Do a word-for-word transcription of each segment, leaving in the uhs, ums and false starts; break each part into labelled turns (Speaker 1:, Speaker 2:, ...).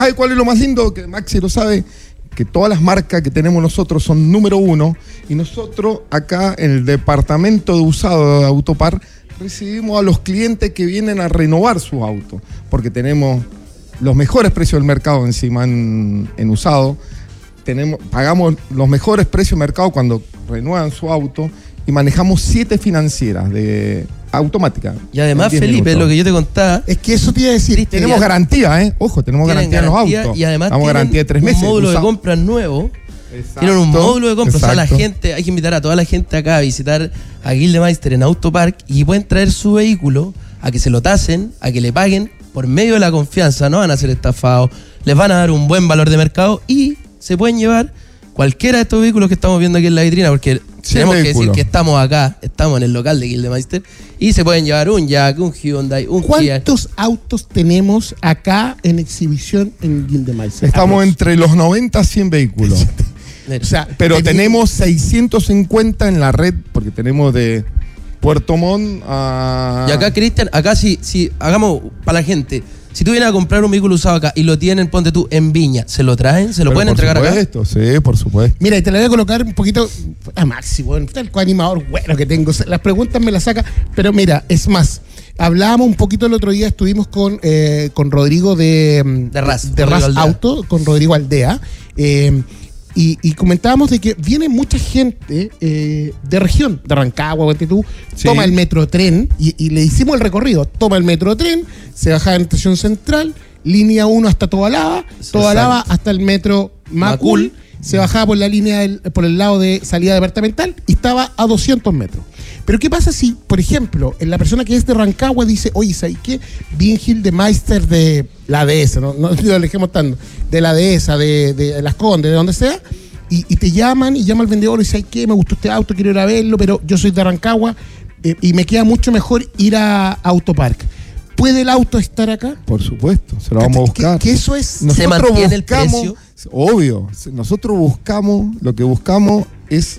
Speaker 1: ¿Ay, cuál es lo más lindo? Que Maxi lo sabe, que todas las marcas que tenemos nosotros son número uno, y nosotros acá en el departamento de usado de Autopar recibimos a los clientes que vienen a renovar su auto, porque tenemos los mejores precios del mercado encima en, en usado, tenemos, pagamos los mejores precios del mercado cuando renuevan su auto, y manejamos siete financieras de automática.
Speaker 2: Y además, Felipe, minutos. Lo que yo te contaba...
Speaker 3: Es que eso te iba a decir.
Speaker 1: Tenemos ya, garantía, ¿eh? Ojo, tenemos garantía, garantía en los autos.
Speaker 2: Y además
Speaker 1: damos garantía de tres meses.
Speaker 2: un módulo de compras nuevo. Exacto, tienen un módulo de compras. Exacto. O sea, la gente, hay que invitar a toda la gente acá a visitar a Gildemeister en Autopark y pueden traer su vehículo a que se lo tasen, a que le paguen por medio de la confianza. No van a ser estafados, les van a dar un buen valor de mercado y se pueden llevar cualquiera de estos vehículos que estamos viendo aquí en la vitrina, porque tenemos que decir que estamos acá, estamos en el local de Gildemeister, y se pueden llevar un Jack, un Hyundai, un Kia.
Speaker 3: ¿Cuántos autos tenemos acá en exhibición en Gildemeister?
Speaker 1: Estamos entre los noventa a cien vehículos. O sea, pero tenemos seiscientos cincuenta en la red, porque tenemos de Puerto Montt a...
Speaker 2: Y acá, Cristian, acá si, si hagamos para la gente... Si tú vienes a comprar un vehículo usado acá y lo tienen, ponte tú, en Viña, ¿se lo traen? ¿Se lo Pero pueden entregar acá?
Speaker 1: Por supuesto, sí, por supuesto.
Speaker 3: Mira, y te la voy a colocar un poquito a Maxi, bueno, el coanimador bueno que tengo. Las preguntas me las saca, pero mira, es más, hablábamos un poquito el otro día, estuvimos con, eh, con Rodrigo de,
Speaker 2: de Raz,
Speaker 3: de Raz Auto, con Rodrigo Aldea, eh, Y, y comentábamos de que viene mucha gente eh, de región, de Rancagua, Guatetú, sí. Toma el metrotren y, y le hicimos el recorrido. Toma el metrotren, se baja en Estación Central, línea uno hasta Tobalaba, Tobalaba hasta el metro Macul, Macul. Se bajaba por la línea del, por el lado de salida departamental y estaba a doscientos metros. Pero ¿qué pasa si, por ejemplo, la persona que es de Rancagua dice, oye, ¿sabes qué? Vi en Gildemeister de la dehesa, no, no lo alejemos tanto, de la dehesa, de, de Las Condes, de donde sea, y, y te llaman y llama al vendedor y dice, ¿sabes qué? Me gustó este auto, quiero ir a verlo, pero yo soy de Rancagua eh, y me queda mucho mejor ir a Autopark. ¿Puede el auto estar acá?
Speaker 1: Por supuesto, se lo vamos a buscar.
Speaker 3: Que, que eso es...
Speaker 2: Nosotros ¿Se mantiene buscamos, el precio?
Speaker 1: Obvio, nosotros buscamos, lo que buscamos es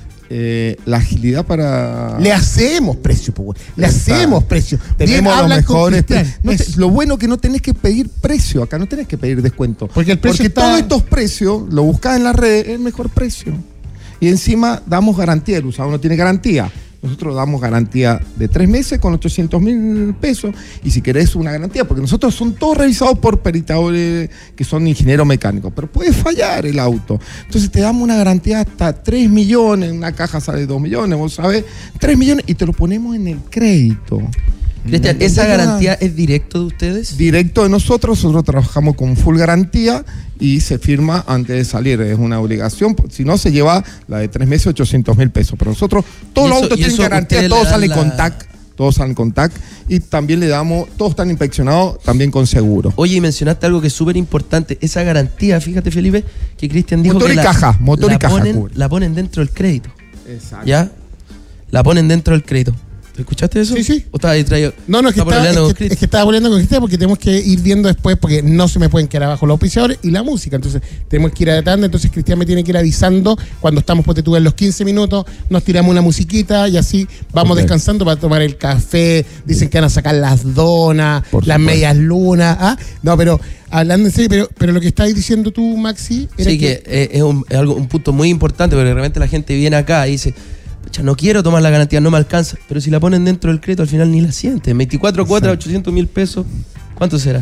Speaker 1: eh, la agilidad para...
Speaker 3: Le hacemos precio, pues, le Está. hacemos precio.
Speaker 1: Tenemos Bien, los mejores precios. No te, lo bueno que no tenés que pedir precio, acá no tenés que pedir descuento.
Speaker 3: Porque el precio
Speaker 1: Porque
Speaker 3: está...
Speaker 1: todos estos precios, lo buscás en la red, es el mejor precio. Y encima damos garantía, el usado no tiene garantía. Nosotros damos garantía de tres meses con ochocientos mil pesos. Y si querés una garantía, porque nosotros son todos revisados por peritadores que son ingenieros mecánicos, pero puede fallar el auto. Entonces te damos una garantía hasta tres millones, una caja sale dos millones, vos sabés, tres millones y te lo ponemos en el crédito.
Speaker 2: Cristian, ¿esa garantía es directo de ustedes?
Speaker 1: Directo de nosotros, nosotros trabajamos con full garantía y se firma antes de salir, es una obligación, si no se lleva la de tres meses, ochocientos mil pesos, pero nosotros, todos los autos tienen garantía, todos salen la... con T A C, todos salen con T A C y también le damos, todos están inspeccionados también con seguro.
Speaker 2: Oye, y mencionaste algo que es súper importante, esa garantía, fíjate Felipe, que Cristian dijo
Speaker 1: motor
Speaker 2: que
Speaker 1: y
Speaker 2: la,
Speaker 1: caja, motor
Speaker 2: la,
Speaker 1: y caja
Speaker 2: ponen, la ponen dentro del crédito.
Speaker 1: Exacto.
Speaker 2: ¿Ya? La ponen dentro del crédito. ¿Escuchaste eso?
Speaker 3: Sí, sí.
Speaker 2: ¿O estaba distraído?
Speaker 3: No, no, es que, estaba, es, que, es que estaba volviendo con Cristian porque tenemos que ir viendo después, porque no se me pueden quedar abajo los auspiciadores y la música. Entonces, tenemos que ir adaptando. Entonces, Cristian me tiene que ir avisando cuando estamos, porque tú en los quince minutos, nos tiramos una musiquita y así vamos okay. descansando para tomar el café. Dicen que van a sacar las donas, Por las supuesto. medias lunas. ¿Ah? No, pero hablando en serio, pero, pero lo que estabas diciendo tú, Maxi.
Speaker 2: Era sí, que, que es, un, es algo, un punto muy importante, porque de repente la gente viene acá y dice. No quiero tomar la garantía, no me alcanza. Pero si la ponen dentro del crédito, al final ni la sienten. veinticuatro cuotas, ochocientos mil pesos. ¿Cuánto será?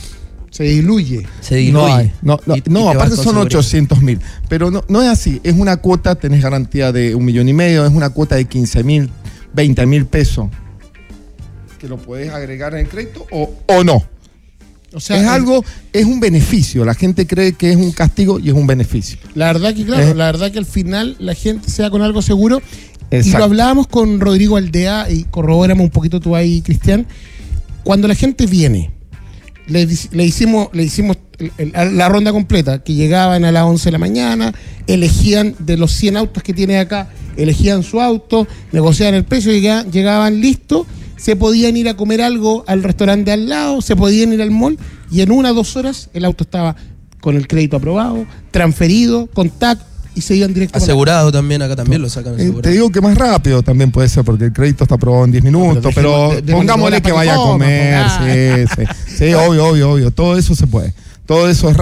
Speaker 3: Se diluye.
Speaker 2: Se diluye.
Speaker 1: No, hay, no, no, y, no y aparte son ochocientos mil. Pero no, no es así. Es una cuota, tenés garantía de un millón y medio. Es una cuota de quince mil, veinte mil pesos. Que lo podés agregar en el crédito o, o no. O sea, es algo, es un beneficio. La gente cree que es un castigo y es un beneficio.
Speaker 3: La verdad que, claro, eh. la verdad que al final la gente se da con algo seguro. Exacto. Y lo hablábamos con Rodrigo Aldea y corroboramos un poquito tú ahí, Cristian. Cuando la gente viene, le, le hicimos, le hicimos la ronda completa, que llegaban a las once de la mañana, elegían de los cien autos que tiene acá, elegían su auto, negociaban el precio, llegaban, llegaban listos, se podían ir a comer algo al restaurante de al lado, se podían ir al mall y en una o dos horas el auto estaba con el crédito aprobado, transferido, con T A C y se iban directo.
Speaker 2: Asegurado también, acá también lo sacan asegurado.
Speaker 1: Eh, te digo que más rápido también puede ser porque el crédito está aprobado en diez minutos, pero, pero pongámosle que vaya a comer, sí, sí, sí, obvio, obvio, obvio, todo eso se puede. todo eso es